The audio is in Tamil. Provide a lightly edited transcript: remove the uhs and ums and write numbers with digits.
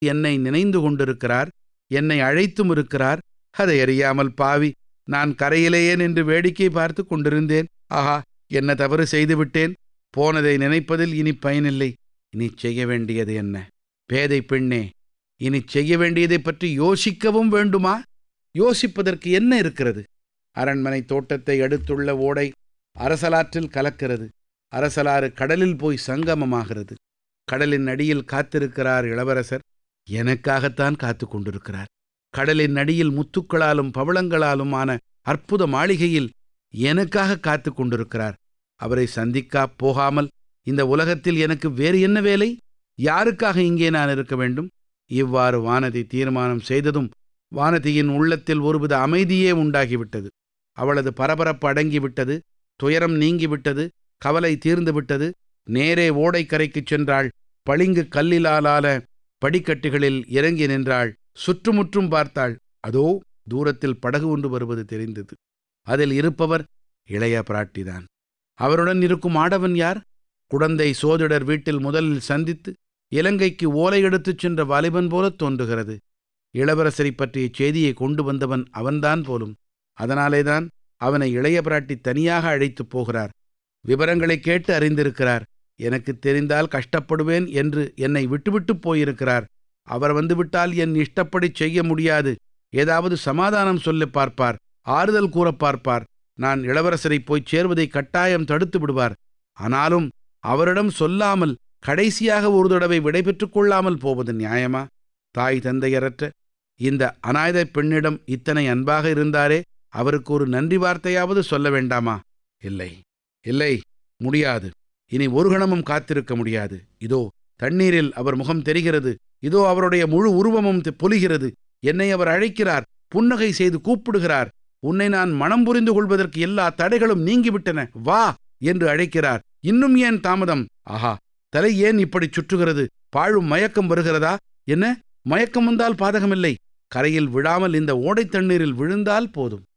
என்னை நினைந்து கொண்டிருக்கிறார், என்னை அழைத்தும் இருக்கிறார். அதை அறியாமல் பாவி நான் கரையிலேயே நின்று வேடிக்கை பார்த்து கொண்டிருந்தேன். ஆஹா, என்ன தவறு செய்துவிட்டேன். போனதை நினைப்பதில் இனி பயனில்லை. இனி செய்ய வேண்டியது என்ன? பேதை பெண்ணே, இனி செய்ய வேண்டியதைப் பற்றி யோசிக்கவும் வேண்டுமா? யோசிப்பதற்கு என்ன இருக்கிறது? அரண்மனை தோட்டத்தை அடுத்துள்ள ஓடை அரசலாற்றில் கலக்கிறது. அரசலாறு கடலில் போய் சங்கமமாகிறது. கடலின் அடியில் காத்திருக்கிறார் இளவரசர். எனக்காகத்தான் காத்து கொண்டிருக்கிறார். கடலின் அடியில் முத்துக்களாலும் பவளங்களாலும் ஆன அற்புத மாளிகையில் எனக்காக காத்து கொண்டிருக்கிறார். அவரை சந்திக்கப் போகாமல் இந்த உலகத்தில் எனக்கு வேறு என்ன வேலை? யாருக்காக இங்கே நான் இருக்க வேண்டும்? இவ்வாறு வானதி தீர்மானம் செய்ததும் வானதியின் உள்ளத்தில் ஒருவித அமைதியே உண்டாகிவிட்டது. அவளது பரபரப்பு அடங்கிவிட்டது. துயரம் நீங்கிவிட்டது. கவலை தீர்ந்துவிட்டது. நேரே ஓடைக்கரைக்குச் சென்றாள். பளிங்கு கல்லிலாலான படிக்கட்டுகளில் இறங்கி நின்றாள். சுற்றுமுற்றும் பார்த்தாள். அதோ தூரத்தில் படகு ஒன்று வருவது தெரிந்தது. அதில் இருப்பவர் இளைய பிராட்டிதான். அவருடன் இருக்கும் ஆடவன் யார்? குடந்தை சோதிடர் வீட்டில் முதலில் சந்தித்து இலங்கைக்கு ஓலை எடுத்துச் சென்ற வாலிபன் போலத் தோன்றுகிறது. இளவரசரை பற்றிய செய்தியை கொண்டு வந்தவன் அவன்தான் போலும். அதனாலேதான் அவனை இளைய பிராட்டி தனியாக அழைத்துப் போகிறார். விவரங்களை கேட்டு அறிந்திருக்கிறார். எனக்கு தெரிந்தால் கஷ்டப்படுவேன் என்று என்னை விட்டுவிட்டு போயிருக்கிறார். அவர் வந்துவிட்டால் என் இஷ்டப்படி செய்ய முடியாது. ஏதாவது சமாதானம் சொல்ல பார்ப்பார், ஆறுதல் கூற பார்ப்பார். நான் இளவரசரை போய் சேர்வதை கட்டாயம் தடுத்து விடுவார். ஆனாலும் அவரிடம் சொல்லாமல் கடைசியாக ஒரு தடவை விடைபெற்றுக் கொள்ளாமல் போவது நியாயமா? தாய் தந்தையரற்ற இந்த அநாத பெண்ணிடம் இத்தனை அன்பாக இருந்தாரே, அவருக்கு ஒரு நன்றி வார்த்தையாவது சொல்ல வேண்டாமா? இல்லை, இல்லை, முடியாது. இனி ஒரு கணமும் காத்திருக்க முடியாது. இதோ தண்ணீரில் அவர் முகம் தெரிகிறது. இதோ அவருடைய முழு உருவமும் பொலிகிறது. என்னை அவர் அழைக்கிறார். புன்னகை செய்து கூப்பிடுகிறார். உன்னை நான் மனம் புரிந்து கொள்வதற்கு எல்லா தடைகளும் நீங்கிவிட்டன, வா என்று அழைக்கிறார். இன்னும் ஏன் தாமதம்? ஆஹா, தலை ஏன் இப்படி சுற்றுகிறது? பாழும் மயக்கம் வருகிறதா? என்ன மயக்கம் வந்தால் பாதகமில்லை. கரையில் விழாமல் இந்த ஓடைத் தண்ணீரில் விழுந்தால் போதும்.